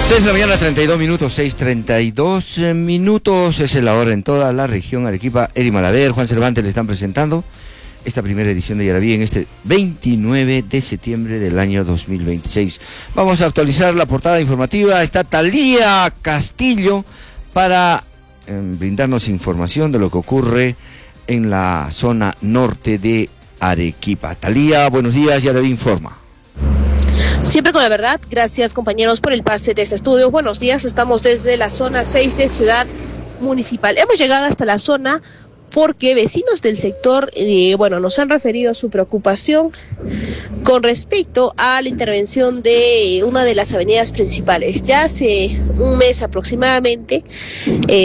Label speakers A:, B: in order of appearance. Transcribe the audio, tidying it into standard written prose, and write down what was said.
A: 6 de la mañana, 32 minutos, 6:32 minutos, es la hora en toda la región Arequipa. Eri Malaver, Juan Cervantes le están presentando esta primera edición de Yaraví en este 29 de septiembre del año 2026. Vamos a actualizar la portada informativa. Está Talía Castillo para brindarnos información de lo que ocurre en la zona norte de Arequipa. Talía, buenos días, Yaraví informa.
B: Siempre con la verdad, gracias compañeros por el pase de este estudio. Buenos días, estamos desde la zona 6 de Ciudad Municipal. Hemos llegado hasta la zona porque vecinos del sector, nos han referido su preocupación con respecto a la intervención de una de las avenidas principales. Ya hace un mes aproximadamente,